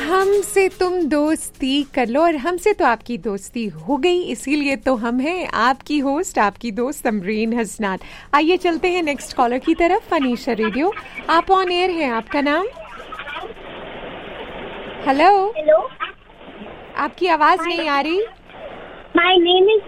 हमसे तुम दोस्ती कर लो, और हमसे तो आपकी दोस्ती हो गई, इसीलिए तो हम हैं आपकी होस्ट, आपकी दोस्त तमरीन हसनान। आइए चलते हैं नेक्स्ट कॉलर की तरफ। फनीशा रेडियो, आप ऑन एयर हैं, आपका नाम? हेलो, हेलो, आपकी आवाज नहीं आ रही। My name is